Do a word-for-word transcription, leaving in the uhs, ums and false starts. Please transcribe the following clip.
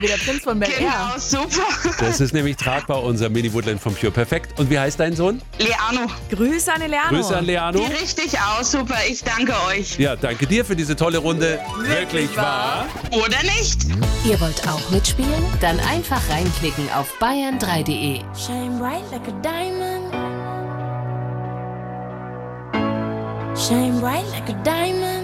Wie der Prinz von Bel-Air. Genau, super. Das ist nämlich tragbar, unser Mini-Woodland von Pure Perfekt. Und wie heißt dein Sohn? Leano. Grüße an Eleano. Grüße an Leano. Sieht richtig aus, super. Ich danke euch. Ja, danke dir für diese tolle Runde. Wirklich wahr? Oder nicht? Ihr wollt auch mitspielen? Dann einfach reinklicken auf bayern drei punkt de. Shine bright like a diamond. Shine bright like a diamond.